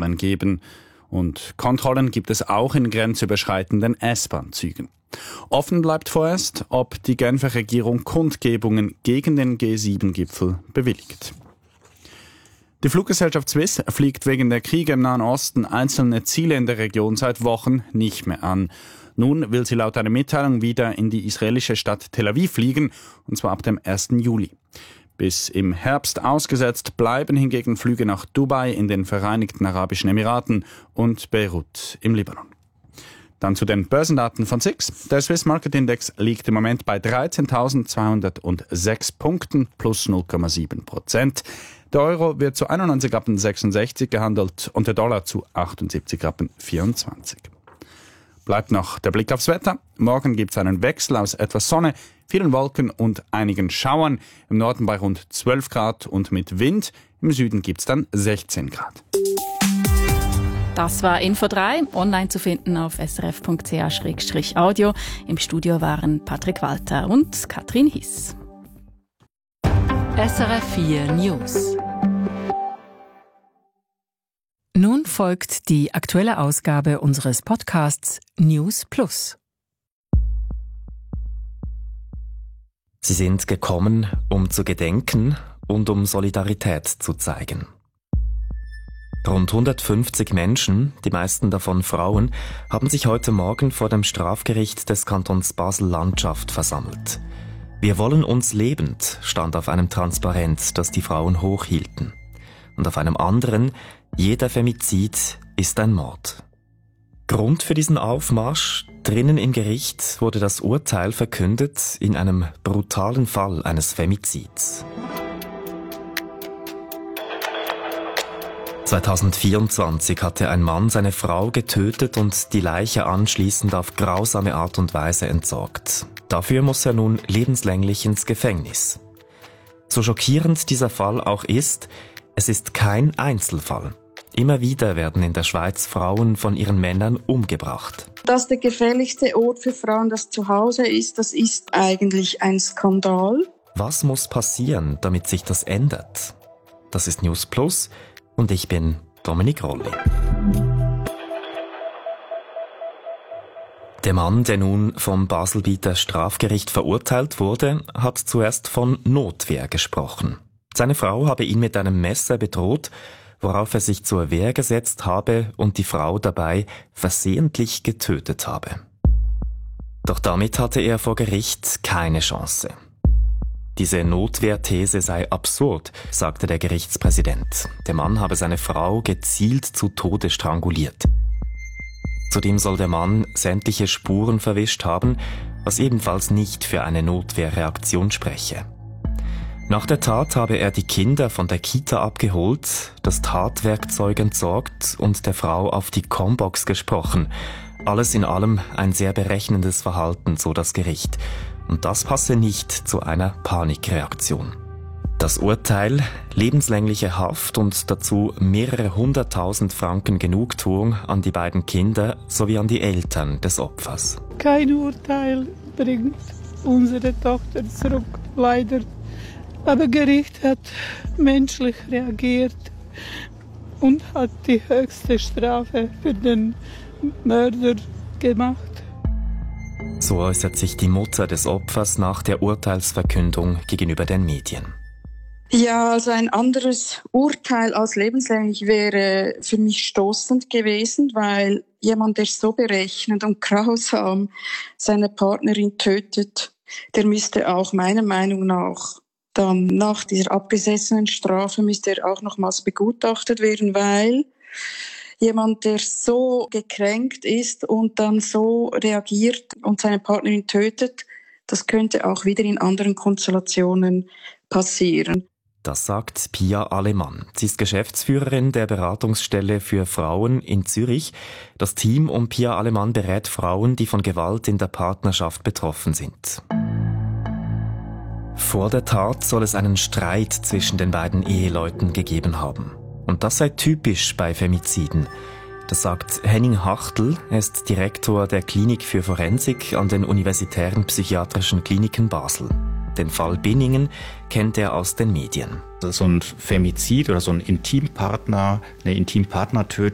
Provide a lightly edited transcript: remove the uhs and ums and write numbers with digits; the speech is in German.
Grenzkontrollen geben. Und Kontrollen gibt es auch in grenzüberschreitenden S-Bahn-Zügen. Offen bleibt vorerst, ob die Genfer Regierung Kundgebungen gegen den G7-Gipfel bewilligt. Die Fluggesellschaft Swiss fliegt wegen der Kriege im Nahen Osten einzelne Ziele in der Region seit Wochen nicht mehr an. Nun will sie laut einer Mitteilung wieder in die israelische Stadt Tel Aviv fliegen, und zwar ab dem 1. Juli. Bis im Herbst ausgesetzt bleiben hingegen Flüge nach Dubai in den Vereinigten Arabischen Emiraten und Beirut im Libanon. Dann zu den Börsendaten von SIX. Der Swiss Market Index liegt im Moment bei 13.206 Punkten plus 0,7%. Der Euro wird zu 91,66 gehandelt und der Dollar zu 78,24. Bleibt noch der Blick aufs Wetter. Morgen gibt es einen Wechsel aus etwas Sonne, vielen Wolken und einigen Schauern. Im Norden bei rund 12 Grad und mit Wind. Im Süden gibt es dann 16 Grad. Das war Info 3, online zu finden auf srf.ch/audio. Im Studio waren Patrick Walter und Katrin Hiss. SRF 4 News. Nun folgt die aktuelle Ausgabe unseres Podcasts News Plus. Sie sind gekommen, um zu gedenken und um Solidarität zu zeigen. Rund 150 Menschen, die meisten davon Frauen, haben sich heute Morgen vor dem Strafgericht des Kantons Basel-Landschaft versammelt. Wir wollen uns lebend, stand auf einem Transparent, das die Frauen hochhielten. Und auf einem anderen, jeder Femizid ist ein Mord. Grund für diesen Aufmarsch: drinnen im Gericht wurde das Urteil verkündet in einem brutalen Fall eines Femizids. 2024 hatte ein Mann seine Frau getötet und die Leiche anschließend auf grausame Art und Weise entsorgt. Dafür muss er nun lebenslänglich ins Gefängnis. So schockierend dieser Fall auch ist, es ist kein Einzelfall. Immer wieder werden in der Schweiz Frauen von ihren Männern umgebracht. Dass der gefährlichste Ort für Frauen das Zuhause ist, das ist eigentlich ein Skandal. Was muss passieren, damit sich das ändert? Das ist News Plus und ich bin Dominik Rolli. Der Mann, der nun vom Baselbieter Strafgericht verurteilt wurde, hat zuerst von Notwehr gesprochen. Seine Frau habe ihn mit einem Messer bedroht, worauf er sich zur Wehr gesetzt habe und die Frau dabei versehentlich getötet habe. Doch damit hatte er vor Gericht keine Chance. Diese Notwehrthese sei absurd, sagte der Gerichtspräsident. Der Mann habe seine Frau gezielt zu Tode stranguliert. Zudem soll der Mann sämtliche Spuren verwischt haben, was ebenfalls nicht für eine Notwehrreaktion spreche. Nach der Tat habe er die Kinder von der Kita abgeholt, das Tatwerkzeug entsorgt und der Frau auf die Combox gesprochen. Alles in allem ein sehr berechnendes Verhalten, so das Gericht. Und das passe nicht zu einer Panikreaktion. Das Urteil: lebenslängliche Haft und dazu mehrere 100.000 Franken Genugtuung an die beiden Kinder sowie an die Eltern des Opfers. Kein Urteil bringt unsere Tochter zurück, leider. Aber Gericht hat menschlich reagiert und hat die höchste Strafe für den Mörder gemacht. So äußert sich die Mutter des Opfers nach der Urteilsverkündung gegenüber den Medien. Ja, also ein anderes Urteil als lebenslänglich wäre für mich stoßend gewesen, weil jemand, der so berechnend und grausam seine Partnerin tötet, der müsste auch meiner Meinung nach dann nach dieser abgesessenen Strafe müsste er auch nochmals begutachtet werden, weil jemand, der so gekränkt ist und dann so reagiert und seine Partnerin tötet, das könnte auch wieder in anderen Konstellationen passieren. Das sagt Pia Alemann. Sie ist Geschäftsführerin der Beratungsstelle für Frauen in Zürich. Das Team um Pia Alemann berät Frauen, die von Gewalt in der Partnerschaft betroffen sind. Vor der Tat soll es einen Streit zwischen den beiden Eheleuten gegeben haben. Und das sei typisch bei Femiziden. Das sagt Henning Hachtl, er ist Direktor der Klinik für Forensik an den Universitären Psychiatrischen Kliniken Basel. Den Fall Binningen kennt er aus den Medien. So ein Femizid oder so ein Intimpartner, eine Intimpartnertötung